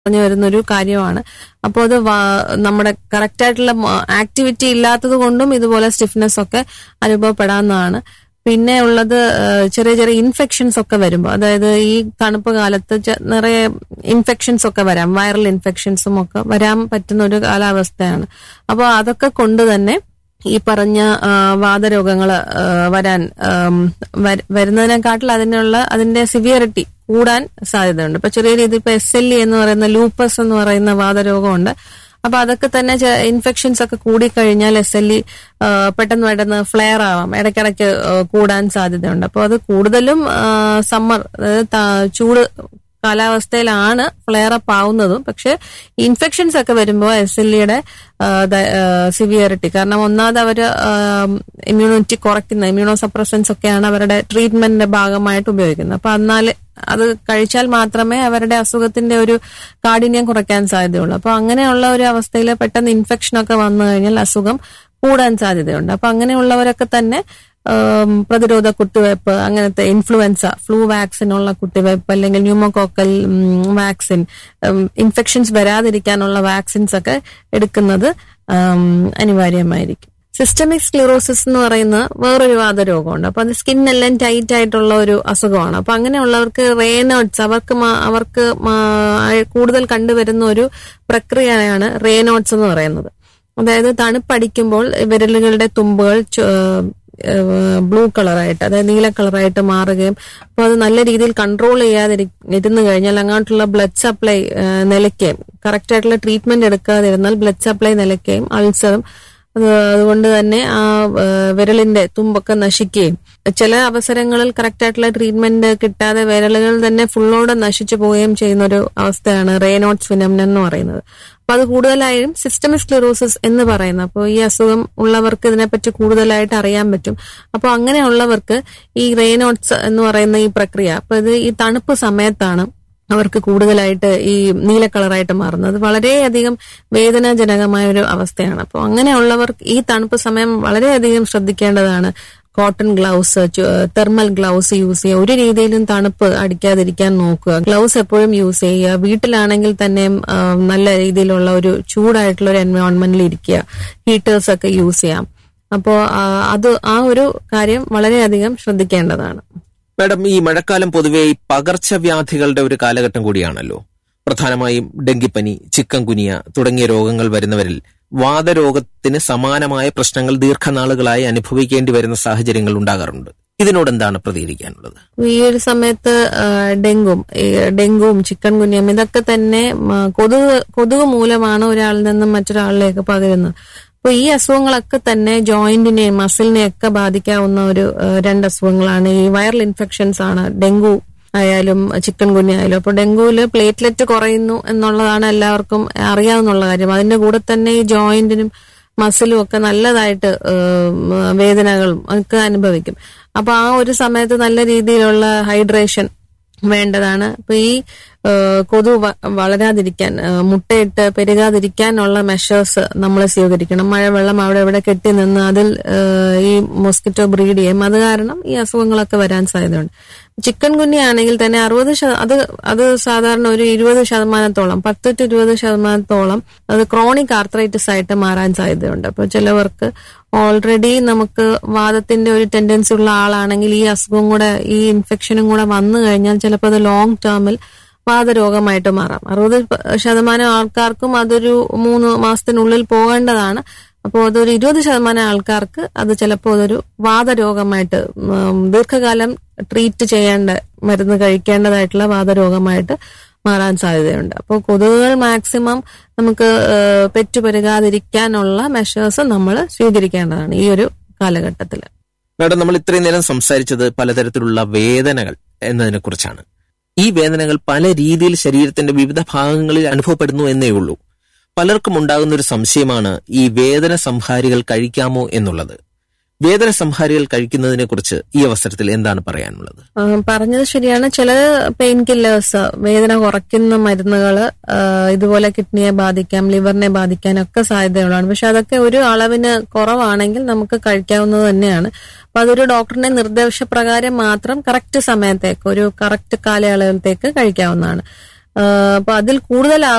പറഞ്ഞു വരുന്നൊരു കാര്യമാണ്. അപ്പോൾ അത് നമ്മുടെ കറക്റ്റ് ആയിട്ടുള്ള ആക്ടിവിറ്റി ഇല്ലാത്തത് കൊണ്ടും ഇതുപോലെ സ്റ്റിഫ്നെസ് ഒക്കെ അനുഭവപ്പെടാവുന്നതാണ്. പിന്നെ ഉള്ളത് ചെറിയ ചെറിയ ഇൻഫെക്ഷൻസ് ഒക്കെ വരുമ്പോൾ, അതായത് ഈ തണുപ്പ് കാലത്ത് നിറയെ ഇൻഫെക്ഷൻസ് ഒക്കെ വരാം, വൈറൽ ഇൻഫെക്ഷൻസും ഒക്കെ വരാൻ പറ്റുന്ന ഒരു കാലാവസ്ഥയാണ്. അപ്പോൾ അതൊക്കെ കൊണ്ട് തന്നെ ഈ പറഞ്ഞ വാതരോഗങ്ങൾ വരുന്നതിനെക്കാട്ടിൽ അതിന്റെ സിവിയറിറ്റി കൂടാൻ സാധ്യതയുണ്ട്. ഇപ്പൊ ചെറിയ രീതിയിൽ ഇപ്പൊ SLE എന്ന് പറയുന്ന ലൂപ്പസ് എന്ന് പറയുന്ന വാതരോഗമുണ്ട്. അപ്പൊ അതൊക്കെ തന്നെ ഇൻഫെക്ഷൻസ് ഒക്കെ കൂടിക്കഴിഞ്ഞാൽ SLE പെട്ടെന്ന് ഫ്ലെയർ ആവാം, ഇടയ്ക്കിടയ്ക്ക് കൂടാൻ സാധ്യതയുണ്ട്. അപ്പൊ അത് കൂടുതലും സമ്മർ, അതായത് ചൂട് കാലാവസ്ഥയിലാണ് ഫ്ലെയർ അപ്പ് ആവുന്നതും. പക്ഷെ ഇൻഫെക്ഷൻസ് ഒക്കെ വരുമ്പോൾ SLEയുടെ സിവിയറിറ്റി, കാരണം ഒന്നാമത് അവര് ഇമ്മ്യൂണിറ്റി കുറയ്ക്കുന്ന ഇമ്മ്യൂണോ സപ്രസൻസ് ഒക്കെയാണ് അവരുടെ ട്രീറ്റ്മെന്റിന്റെ ഭാഗമായിട്ട് ഉപയോഗിക്കുന്നത്. അപ്പൊ അത് കഴിച്ചാൽ മാത്രമേ അവരുടെ അസുഖത്തിന്റെ ഒരു കാഠിന്യം കുറയ്ക്കാൻ സാധ്യതയുള്ളൂ. അപ്പൊ അങ്ങനെയുള്ള ഒരു അവസ്ഥയിൽ പെട്ടെന്ന് ഇൻഫെക്ഷൻ ഒക്കെ വന്നു കഴിഞ്ഞാൽ അസുഖം കൂടാൻ സാധ്യതയുണ്ട്. അപ്പൊ അങ്ങനെയുള്ളവരൊക്കെ തന്നെ പ്രതിരോധ കുത്തിവയ്പ്പ്, അങ്ങനത്തെ ഇൻഫ്ലുവൻസ, ഫ്ലൂ വാക്സിനുള്ള കുത്തിവയ്പ്പ്, അല്ലെങ്കിൽ ന്യൂമോകോക്കൽ വാക്സിൻ, ഇൻഫെക്ഷൻസ് വരാതിരിക്കാനുള്ള വാക്സിൻസ് ഒക്കെ എടുക്കുന്നത് അനിവാര്യമായിരിക്കും. സിസ്റ്റമിക് സ്ക്ലിറോസിസ് എന്ന് പറയുന്ന വേറൊരു വാതരോഗമുണ്ട്. അപ്പൊ അത് സ്കിന്നെല്ലാം ടൈറ്റ് ആയിട്ടുള്ള ഒരു അസുഖമാണ്. അപ്പൊ അങ്ങനെയുള്ളവർക്ക് റേനോട്സ്, അവർക്ക് കൂടുതൽ കണ്ടുവരുന്ന ഒരു പ്രക്രിയയാണ് റേനോട്സ് എന്ന് പറയുന്നത്. അതായത് തണുപ്പടിക്കുമ്പോൾ വിരലുകളുടെ തുമ്പുകൾ ബ്ലൂ കളറായിട്ട്, അതായത് നീല കളറായിട്ട് മാറുകയും, അപ്പോൾ അത് നല്ല രീതിയിൽ കൺട്രോൾ ചെയ്യാതിരുന്നു കഴിഞ്ഞാൽ അങ്ങോട്ടുള്ള ബ്ലഡ് സപ്ലൈ നിലയ്ക്കുകയും, കറക്റ്റ് ആയിട്ടുള്ള ട്രീറ്റ്മെന്റ് എടുക്കാതിരുന്നാൽ ബ്ലഡ് സപ്ലൈ നിലയ്ക്കുകയും അൾസറും അതുകൊണ്ട് തന്നെ ആ വിരലിന്റെ തുമ്പൊക്കെ നശിക്കുകയും, ചില അവസരങ്ങളിൽ കറക്റ്റ് ആയിട്ടുള്ള ട്രീറ്റ്മെന്റ് കിട്ടാതെ വിരലുകൾ തന്നെ ഫുള്ളോടെ നശിച്ചു പോവുകയും ചെയ്യുന്ന ഒരു അവസ്ഥയാണ് റേനോട്സ് ഫിനോമിനൻ എന്ന് പറയുന്നത്. അപ്പൊ അത് കൂടുതലായും സിസ്റ്റമിക് സ്ക്ലിറോസിസ് എന്ന് പറയുന്നത്. അപ്പോൾ ഈ അസുഖം ഉള്ളവർക്ക് ഇതിനെപ്പറ്റി കൂടുതലായിട്ട് അറിയാൻ പറ്റും. അപ്പോൾ അങ്ങനെയുള്ളവർക്ക് ഈ റേനോട്സ് എന്ന് പറയുന്ന ഈ പ്രക്രിയ, അപ്പൊ ഇത് ഈ തണുപ്പ് സമയത്താണ് അവർക്ക് കൂടുതലായിട്ട് ഈ നീല കളറായിട്ട് മാറുന്നത്. വളരെയധികം വേദനാജനകമായ ഒരു അവസ്ഥയാണ്. അപ്പോൾ അങ്ങനെയുള്ളവർക്ക് ഈ തണുപ്പ് സമയം വളരെയധികം ശ്രദ്ധിക്കേണ്ടതാണ്. Cotton gloves, thermal gloves use ചെയ്യുക. ഒരു രീതിയിലും തണുപ്പ് അടിക്കാതിരിക്കാൻ നോക്കുക. ഗ്ലൗസ് എപ്പോഴും യൂസ് ചെയ്യുക. വീട്ടിലാണെങ്കിൽ തന്നെ നല്ല രീതിയിലുള്ള ഒരു ചൂടായിട്ടുള്ള ഒരു എൻവയോൺമെന്റിൽ ഇരിക്കുക. ഹീറ്റേഴ്സ് ഒക്കെ യൂസ് ചെയ്യാം. അപ്പോൾ ആ ഒരു കാര്യം വളരെയധികം ശ്രദ്ധിക്കേണ്ടതാണ്. മാഡം, ഈ മഴക്കാലം പൊതുവെ ഈ പകർച്ചവ്യാധികളുടെ ഒരു കാലഘട്ടം കൂടിയാണല്ലോ. പ്രധാനമായും ഡെങ്കിപ്പനി, ചിക്കൻ ഗുനിയ തുടങ്ങിയ രോഗങ്ങൾ വരുന്നവരിൽ വാതരോഗത്തിന് സമാനമായ പ്രശ്നങ്ങൾ ദീർഘനാളുകളായി അനുഭവിക്കേണ്ടി വരുന്ന സാഹചര്യങ്ങൾ ഉണ്ടാകാറുണ്ട്. ഇതിനോട് എന്താണ് പ്രതികരിക്കാനുള്ളത്? ഈ ഒരു സമയത്ത് ഡെങ്കുവും ചിക്കൻ ഗുനിയം ഇതൊക്കെ തന്നെ കൊതുക് മൂലമാണ് ഒരാളിൽ നിന്നും മറ്റൊരാളിലേക്ക് പകരുന്നത്. അപ്പൊ ഈ അസുഖങ്ങളൊക്കെ തന്നെ ജോയിന്റിനെയും മസിലിനെയൊക്കെ ബാധിക്കാവുന്ന ഒരു രണ്ട് അസുഖങ്ങളാണ്. ഈ വൈറൽ ഇൻഫെക്ഷൻസ് ആണ് ഡെങ്കു ആയാലും ചിക്കൻ ഗുനിയ ആയാലും. അപ്പൊ ഡെങ്കുവില് പ്ലേറ്റ്ലെറ്റ് കുറയുന്നു എന്നുള്ളതാണ് എല്ലാവർക്കും അറിയാവുന്ന കാര്യം. അതിന്റെ കൂടെ തന്നെ ഈ ജോയിന്റിനും മസിലും ഒക്കെ നല്ലതായിട്ട് വേദനകളും ഒക്കെ അനുഭവിക്കും. അപ്പൊ ആ ഒരു സമയത്ത് നല്ല രീതിയിലുള്ള ഹൈഡ്രേഷൻ വേണ്ടതാണ്. അപ്പൊ ഈ കൊതു വളരാതിരിക്കാൻ, മുട്ടയിട്ട് പെരുകാതിരിക്കാനുള്ള മെഷേഴ്സ് നമ്മൾ സ്വീകരിക്കണം. മഴവെള്ളം അവിടെ ഇവിടെ കെട്ടി നിന്ന് അതിൽ ഈ മോസ്കിറ്റോ ബ്രീഡ് ചെയ്യും. അത് കാരണം ഈ അസുഖങ്ങളൊക്കെ വരാൻ സാധ്യതയുണ്ട്. ചിക്കൻ ഗുനിയ ആണെങ്കിൽ തന്നെ അത് സാധാരണ ഒരു 20%, 10 to 20% അത് ക്രോണിക് ആർത്രൈറ്റിസ് ആയിട്ട് മാറാൻ സാധ്യതയുണ്ട്. അപ്പൊ ചിലവർക്ക് ഓൾറെഡി നമുക്ക് വാദത്തിന്റെ ഒരു ടെൻഡൻസി ഉള്ള ആളാണെങ്കിൽ ഈ അസുഖം കൂടെ, ഈ ഇൻഫെക്ഷനും കൂടെ വന്നു കഴിഞ്ഞാൽ ചിലപ്പോൾ അത് ലോങ് ടേമിൽ വാതരോഗമായിട്ട് മാറാം. 60% ആൾക്കാർക്കും അതൊരു 3 മാസത്തിനുള്ളിൽ പോകേണ്ടതാണ്. അപ്പോൾ അതൊരു 20% ആൾക്കാർക്ക് അത് ചിലപ്പോൾ അതൊരു വാതരോഗമായിട്ട്, ദീർഘകാലം ട്രീറ്റ് മരുന്ന് കഴിക്കേണ്ടതായിട്ടുള്ള വാതരോഗമായിട്ട് മാറാൻ സാധ്യതയുണ്ട്. അപ്പോൾ കൊതുകുകൾ മാക്സിമം നമുക്ക് പെറ്റുപെരുകാതിരിക്കാനുള്ള മെഷേഴ്സ് നമ്മൾ സ്വീകരിക്കേണ്ടതാണ് ഈ ഒരു കാലഘട്ടത്തിൽ. മാഡം, നമ്മൾ ഇത്രയും നേരം സംസാരിച്ചത് പലതരത്തിലുള്ള വേദനകൾ എന്നതിനെ കുറിച്ചാണ്. ഈ വേദനകൾ പല രീതിയിൽ ശരീരത്തിന്റെ വിവിധ ഭാഗങ്ങളിൽ അനുഭവപ്പെടുന്നു എന്നേ ഉള്ളൂ. പലർക്കും ഉണ്ടാകുന്ന ഒരു സംശയമാണ് ഈ വേദന സംഹാരികൾ കഴിക്കാമോ എന്നുള്ളത്. വേദന സംഹാരികൾ കഴിക്കുന്നതിനെ കുറിച്ച് ഈ അവസരത്തിൽ എന്താണ് പറയാനുള്ളത്? പറഞ്ഞത് ശരിയാണ്. ചില പെയിൻ കില്ലേഴ്സ്, വേദന കുറയ്ക്കുന്ന മരുന്നുകള് ഇതുപോലെ കിഡ്നിയെ ബാധിക്കാം, ലിവറിനെ ബാധിക്കാനൊക്കെ സാധ്യതയുള്ളതാണ്. പക്ഷെ അതൊക്കെ ഒരു അളവിന് കുറവാണെങ്കിൽ നമുക്ക് കഴിക്കാവുന്നത് തന്നെയാണ്. അപ്പൊ അതൊരു ഡോക്ടറിന്റെ നിർദ്ദേശപ്രകാരം മാത്രം കറക്റ്റ് സമയത്തേക്ക്, ഒരു കറക്റ്റ് കാലയളവിലത്തേക്ക് കഴിക്കാവുന്നതാണ്. അപ്പൊ അതിൽ കൂടുതൽ